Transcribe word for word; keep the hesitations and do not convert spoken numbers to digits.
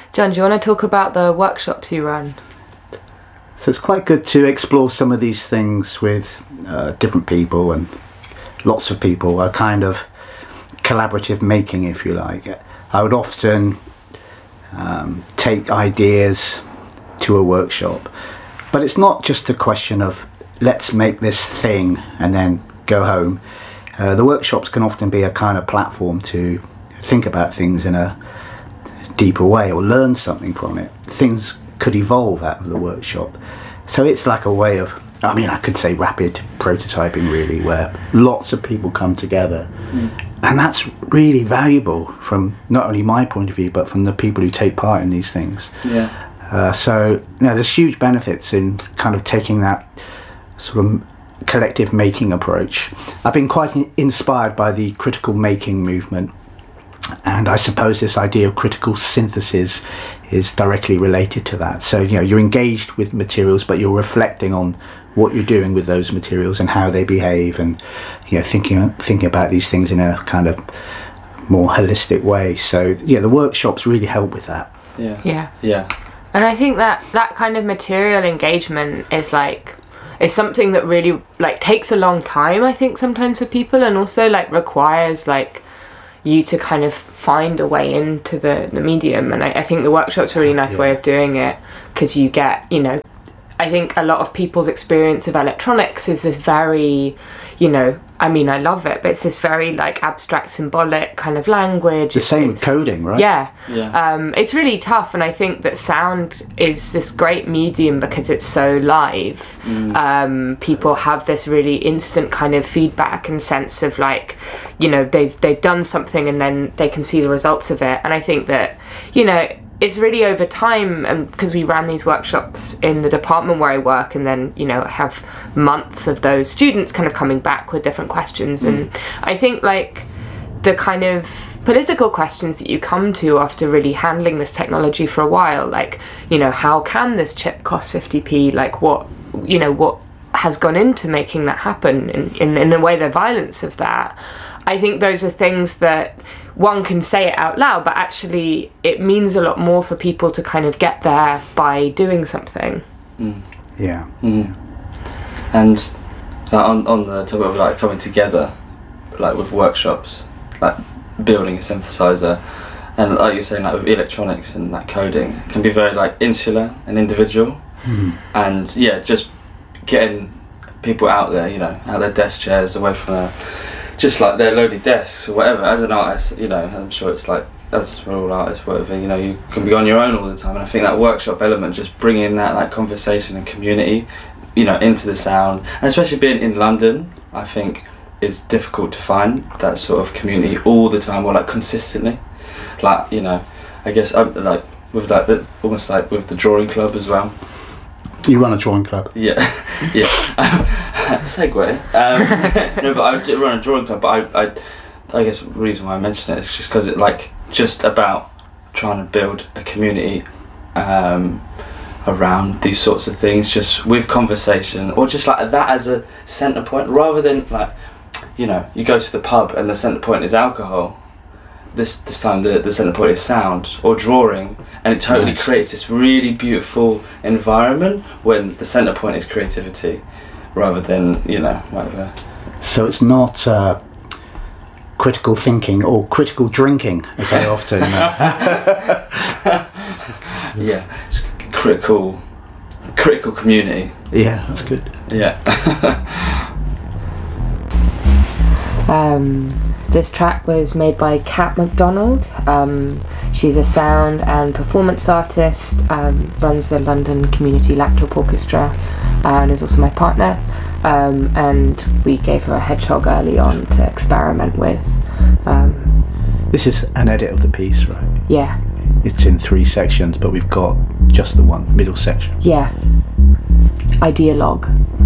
John, do you want to talk about the workshops you run? So it's quite good to explore some of these things with uh, different people, and lots of people, a kind of collaborative making, if you like. I would often um, take ideas to a workshop, but it's not just a question of let's make this thing and then go home. Uh, the workshops can often be a kind of platform to think about things in a deeper way or learn something from it. Things could evolve out of the workshop. So it's like a way of, I mean, I could say rapid prototyping, really, where lots of people come together. Mm. And that's really valuable from not only my point of view, but from the people who take part in these things. Yeah. Uh, so, you know, there's huge benefits in kind of taking that sort of collective making approach. I've been quite inspired by the critical making movement. And I suppose this idea of critical synthesis is directly related to that. So, you know, you're engaged with materials, but you're reflecting on what you're doing with those materials and how they behave, and, you know, thinking thinking about these things in a kind of more holistic way. So, yeah, the workshops really help with that. Yeah. Yeah. Yeah. And I think that that kind of material engagement is like, is something that really like takes a long time, I think, sometimes for people, and also like requires like you to kind of find a way into the, the medium. And I, I think the workshop's a really nice yeah. way of doing it, because you get, you know, I think a lot of people's experience of electronics is this very, you know, I mean, I love it, but it's this very like abstract, symbolic kind of language. The same it's, with coding, right? Yeah. yeah. Um, it's really tough, and I think that sound is this great medium because it's so live. Mm. Um, people have this really instant kind of feedback and sense of like, you know, they've they've done something and then they can see the results of it. And I think that, you know, it's really over time, and because we ran these workshops in the department where I work, and then, you know, I have months of those students kind of coming back with different questions. Mm. And I think like the kind of political questions that you come to after really handling this technology for a while, like, you know, how can this chip cost fifty p? Like what, you know, what has gone into making that happen, in, in, in a way, the violence of that. I think those are things that one can say it out loud, but actually it means a lot more for people to kind of get there by doing something. Mm. Yeah. Mm. And uh, on on the topic of like coming together, like with workshops, like building a synthesizer, and like you're saying, like with electronics and like coding, it can be very like insular and individual. Mm. And yeah, just getting people out there, you know, out of their desk chairs, away from their just like their loaded desks or whatever. As an artist, you know, I'm sure it's like, as for all artists, whatever, you know, you can be on your own all the time. And I think that workshop element, just bringing that like conversation and community, you know, into the sound, and especially being in London, I think is difficult to find that sort of community all the time, or like consistently. Like, you know, I guess I'm like with like the, almost like with the drawing club as well. You run a drawing club? Yeah, yeah. Segue. Um, no, but I do run a drawing club. But I, I, I guess the reason why I mention it is just because it like just about trying to build a community um, around these sorts of things, just with conversation, or just like that as a centre point, rather than like, you know, you go to the pub and the centre point is alcohol. This this time the, the centre point is sound or drawing, and it totally nice. Creates this really beautiful environment when the centre point is creativity, rather than, you know, whatever. So it's not uh, critical thinking or critical drinking, as I often. Uh, yeah, it's critical, critical community. Yeah, that's good. Yeah. um. This track was made by Kat McDonald. Um, she's a sound and performance artist, um, runs the London Community Laptop Orchestra, uh, and is also my partner. Um, and we gave her a hedgehog early on to experiment with. Um, this is an edit of the piece, right? Yeah. It's in three sections, but we've got just the one middle section. Yeah. Ideologue.